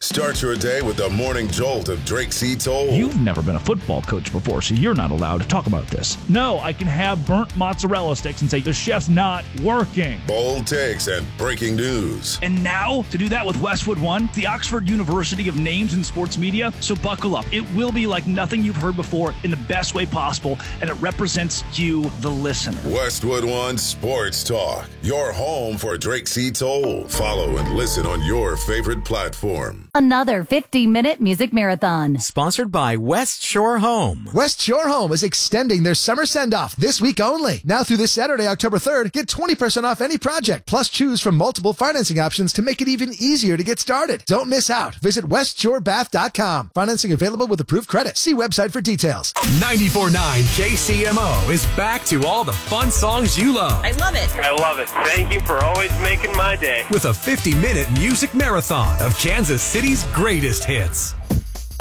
Start your day with the morning jolt of Drake C. Toll. You've never been a football coach before, so you're not allowed to talk about this. No, I can have burnt mozzarella sticks and say the chef's not working. Bold takes and breaking news. And now, to do that with Westwood One, the Oxford University of names in sports media. So buckle up. It will be like nothing you've heard before in the best way possible, and it represents you, the listener. Westwood One Sports Talk, your home for Drake C. Toll. Follow and listen on your favorite platform. Another 50-minute music marathon. Sponsored by West Shore Home. West Shore Home is extending their summer send-off this week only. Now through this Saturday, October 3rd, get 20% off any project, plus choose from multiple financing options to make it even easier to get started. Don't miss out. Visit westshorebath.com. Financing available with approved credit. See website for details. 94.9 KCMO is back to all the fun songs you love. I love it. I love it. Thank you for always making my day. With a 50-minute music marathon of Kansas City's greatest hits.